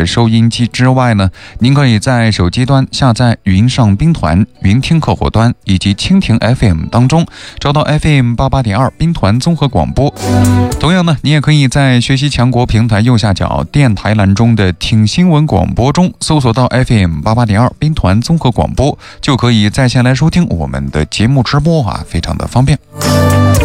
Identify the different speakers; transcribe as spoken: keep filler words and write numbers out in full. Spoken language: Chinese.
Speaker 1: 的收音机之外呢，您可以在手机端下载云上兵团、云听客户端以及蜻蜓 F M 当中找到 F M 八八点二兵团综合广播。同样呢，你也可以在学习强国平台右下角电台栏中的听新闻广播中搜索到 F M 八八点二兵团综合广播，就可以在线来收听我们的节目直播啊，非常的方便。